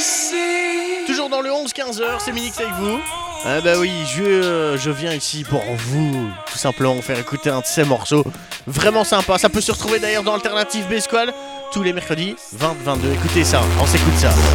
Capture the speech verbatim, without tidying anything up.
Toujours dans le onze quinze heures, c'est Minix avec vous. Ah bah oui, je, euh, je viens ici pour vous, tout simplement, vous faire écouter un de ces morceaux vraiment sympa. Ça peut se retrouver d'ailleurs dans Alternative B-Squad tous les mercredis vingt vingt-deux. Écoutez ça, on s'écoute ça.